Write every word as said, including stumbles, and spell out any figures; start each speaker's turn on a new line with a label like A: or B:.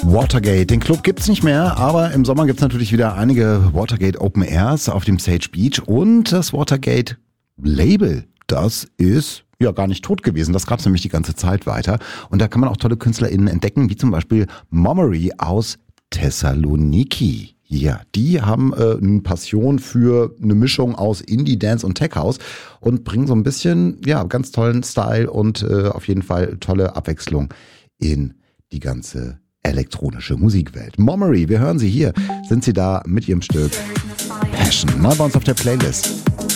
A: Watergate, den Club gibt's nicht mehr, aber im Sommer gibt's natürlich wieder einige Watergate Open Airs auf dem Sage Beach und das Watergate Label, das ist ja gar nicht tot gewesen. Das gab's nämlich die ganze Zeit weiter und da kann man auch tolle KünstlerInnen entdecken, wie zum Beispiel Mommery aus Thessaloniki. Ja, die haben äh, eine Passion für eine Mischung aus Indie, Dance und Tech House und bringen so ein bisschen, ja, ganz tollen Style und äh, auf jeden Fall tolle Abwechslung in die ganze elektronische Musikwelt. Mommery, wir hören sie hier, sind sie da mit ihrem Stück Passion. Neu bei uns auf der Playlist.